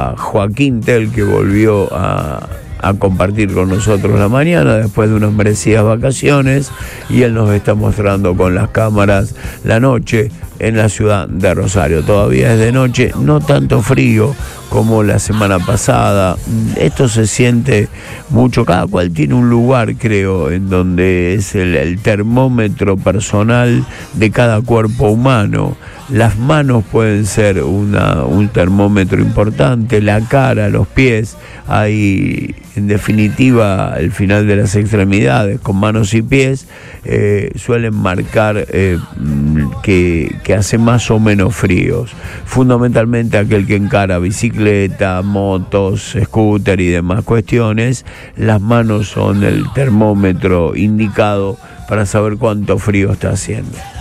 a Joaquín Tell, que volvió a compartir con nosotros la mañana después de unas merecidas vacaciones, y él nos está mostrando con las cámaras la noche en la ciudad de Rosario. Todavía es de noche, no tanto frío como la semana pasada. Esto se siente mucho, cada cual tiene un lugar, creo, en donde es el termómetro personal de cada cuerpo humano. Las manos pueden ser un termómetro importante, la cara, los pies. Hay, en definitiva, el final de las extremidades, con manos y pies, suelen marcar que hace más o menos fríos. Fundamentalmente aquel que encara bicicleta, motos, scooter y demás cuestiones, las manos son el termómetro indicado para saber cuánto frío está haciendo.